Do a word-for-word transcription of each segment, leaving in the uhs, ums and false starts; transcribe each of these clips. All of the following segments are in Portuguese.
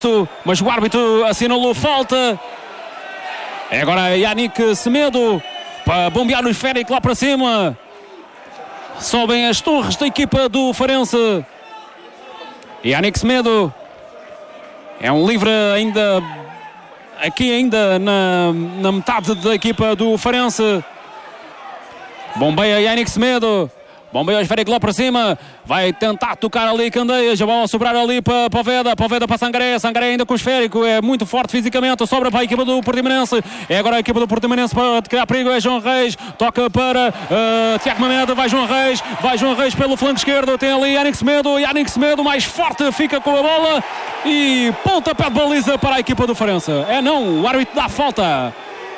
mas o árbitro assinalou falta. É agora Yannick Semedo para bombear o esférico lá para cima. Sobem as torres da equipa do Farense. Yannick Semedo é um livre ainda aqui ainda na, na metade da equipa do Farense. Bombeia Yannick Semedo. Bombeia o esférico lá para cima. Vai tentar tocar ali Candeias. A bola sobrar ali para Poveda. Poveda para Sangaré. Sangaré ainda com o esférico. É muito forte fisicamente. Sobra para a equipa do Portimonense. É agora a equipa do Portimonense para criar perigo. É João Reis. Toca para uh, Tiago Mamede. Vai João Reis. Vai João Reis pelo flanco esquerdo. Tem ali Yannick Semedo. Yannick Semedo mais forte. Fica com a bola. E pontapé de baliza para a equipa do Farense. É não. O árbitro dá falta.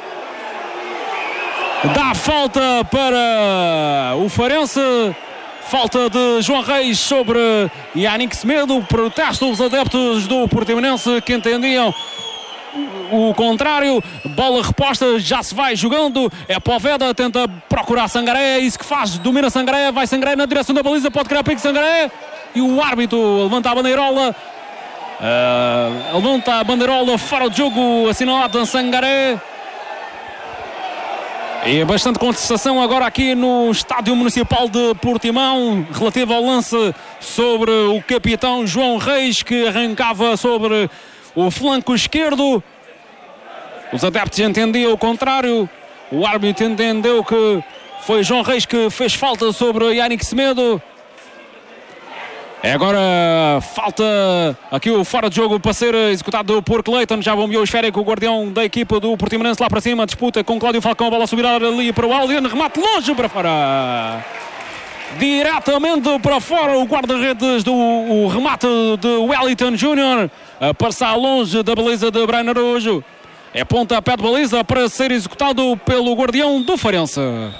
Dá falta para o Farense. Falta de João Reis sobre Yannick Semedo. Protesto dos adeptos do Portimonense que entendiam o contrário. Bola reposta, já se vai jogando. É Poveda, tenta procurar Sangaré. É isso que faz, domina Sangaré. Vai Sangaré na direção da baliza, pode criar pico Sangaré. E o árbitro levanta a bandeirola. Uh, levanta a bandeirola fora de jogo, assinalado a Sangaré. E bastante contestação agora aqui no Estádio Municipal de Portimão, relativo ao lance sobre o capitão João Reis, que arrancava sobre o flanco esquerdo. Os adeptos entendiam o contrário. O árbitro entendeu que foi João Reis que fez falta sobre Yannick Semedo. É agora falta aqui o fora de jogo para ser executado por Clayton. Já bombeou o esférico, o guardião da equipa do Portimonense lá para cima. Disputa com Cláudio Falcão, a bola subir ali para o Alden. Remate longe para fora. Diretamente para fora o guarda-redes do o remate de Wellington Júnior. A passar longe da baliza de Brian Araújo. É pontapé de baliza para ser executado pelo guardião do Farense.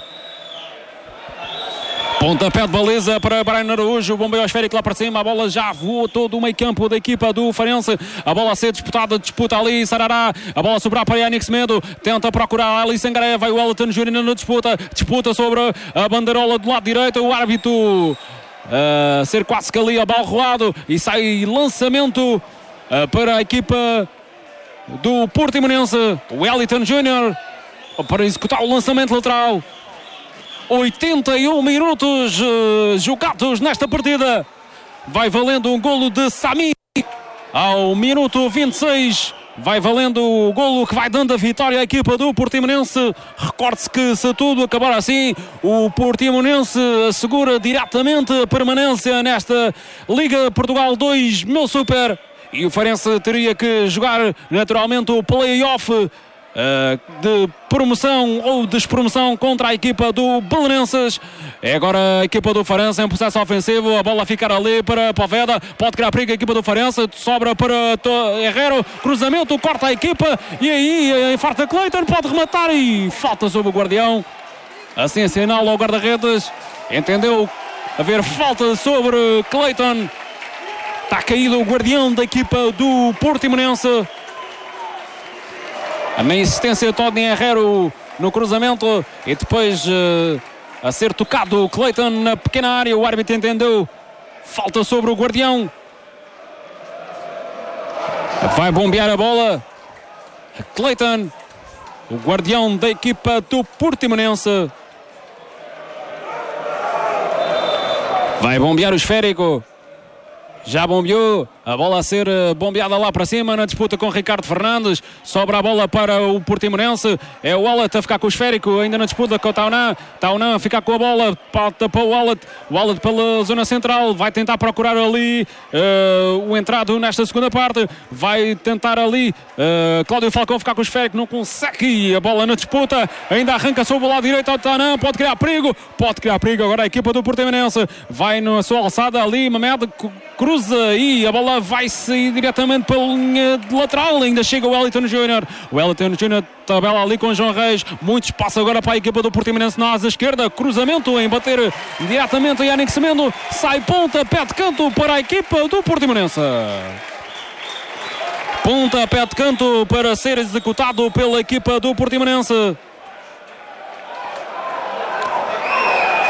Pontapé de baliza para Brian Araújo, bombeio esférico lá para cima, a bola já voou todo o meio campo da equipa do Farense, a bola a ser disputada, disputa ali, Sarará, a bola sobrar para Yannick Semedo, tenta procurar ali Sangaré, vai o Wellington Júnior na disputa, disputa sobre a bandeirola do lado direito, o árbitro a uh, ser quase que ali a bola rolado e sai lançamento uh, para a equipa do Portimonense, o Wellington Júnior para executar o lançamento lateral. oitenta e um minutos uh, jogados nesta partida. Vai valendo um golo de Sami ao minuto vinte e seis. Vai valendo o golo que vai dando a vitória à equipa do Portimonense. Recorde-se que se tudo acabar assim, o Portimonense assegura diretamente a permanência nesta Liga Portugal dois Meu Super. E o Farense teria que jogar naturalmente o play-off Uh, de promoção ou despromoção contra a equipa do Belenenses. É agora a equipa do Farense em processo ofensivo, a bola a ficar ali para Poveda, pode criar perigo a equipa do Farense, sobra para Herrero, cruzamento, corta a equipa e aí infarta Clayton, pode rematar e falta sobre o guardião. Assim assinala ao guarda-redes, entendeu haver falta sobre Clayton. Está caído o guardião da equipa do Portimonense. A meia insistência de Tony Herrero no cruzamento e depois uh, a ser tocado o Clayton na pequena área. O árbitro entendeu. Falta sobre o guardião. Vai bombear a bola. Clayton, o guardião da equipa do Portimonense. Vai bombear o esférico. Já bombeou, a bola a ser bombeada lá para cima na disputa com Ricardo Fernandes. Sobra a bola para o Portimonense. É o Wallet a ficar com o esférico, ainda na disputa com o Taunan. Taunan a ficar com a bola, pauta para o Wallet. Wallet pela zona central, vai tentar procurar ali uh, o entrado nesta segunda parte. Vai tentar ali uh, Cláudio Falcão ficar com o esférico, não consegue. A bola na disputa, ainda arranca sobre o lado direito ao Taunan. Pode criar perigo, pode criar perigo agora a equipa do Portimonense. Vai na sua alçada ali, Mamede cruza e a bola vai sair diretamente pela linha de lateral. Ainda chega o Wellington Júnior. O Wellington Júnior tabela ali com João Reis. Muito espaço agora para a equipa do Portimonense na asa esquerda. Cruzamento em bater diretamente a Yannick Semedo. Sai ponta, pé de canto para a equipa do Portimonense. Ponta, pé de canto para ser executado pela equipa do Portimonense.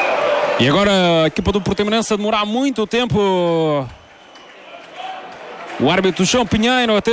E agora a equipa do Portimonense a demorar muito tempo O árbitro João Pinheiro a ter